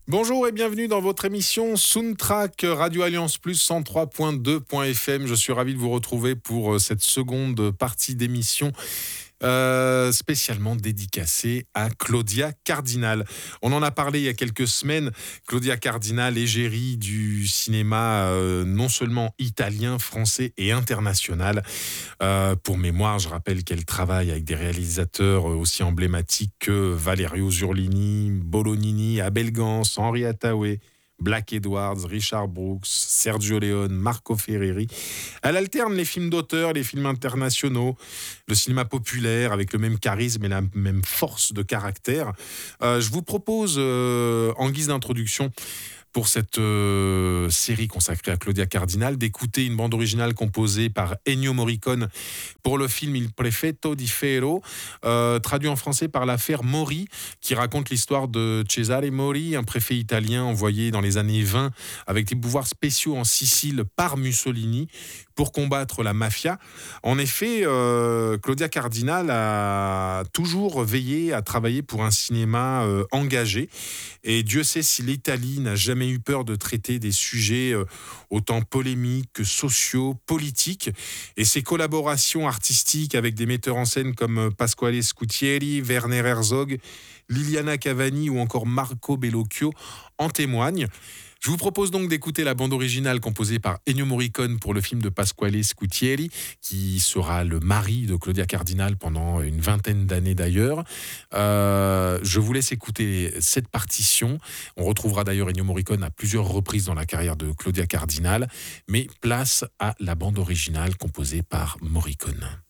Bonjour et bienvenue dans votre émission Soundtrack Radio Alliance Plus 103.2.fm. Je suis ravi de vous retrouver pour cette seconde partie d'émission spécialement dédicacée à Claudia Cardinal. On en a parlé il y a quelques semaines. Claudia Cardinal, égérie du cinéma non seulement italien, français et international. Pour mémoire, je rappelle qu'elle travaille avec des réalisateurs aussi emblématiques que Valerio Zurlini, Bolognini, Abel Gance, Henri Hathaway, Black Edwards, Richard Brooks, Sergio Leone, Marco Ferreri. Elle alterne les films d'auteur, les films internationaux, le cinéma populaire avec le même charisme et la même force de caractère. Je vous propose, en guise d'introduction, pour cette série consacrée à Claudia Cardinal, d'écouter une bande originale composée par Ennio Morricone pour le film Il Prefetto di Ferro, traduit en français par l'affaire Mori, qui raconte l'histoire de Cesare Mori, un préfet italien envoyé dans les années 20 avec des pouvoirs spéciaux en Sicile par Mussolini pour combattre la mafia. En effet, Claudia Cardinal a toujours veillé à travailler pour un cinéma engagé, et Dieu sait si l'Italie n'a jamais eu peur de traiter des sujets autant polémiques que sociaux, politiques, et ses collaborations artistiques avec des metteurs en scène comme Pasquale Scutieri, Werner Herzog, Liliana Cavani ou encore Marco Bellocchio en témoignent. Je vous propose donc d'écouter la bande originale composée par Ennio Morricone pour le film de Pasquale Scutieri, qui sera le mari de Claudia Cardinal pendant une vingtaine d'années d'ailleurs. Je vous laisse écouter cette partition. On retrouvera d'ailleurs Ennio Morricone à plusieurs reprises dans la carrière de Claudia Cardinal, mais place à la bande originale composée par Morricone.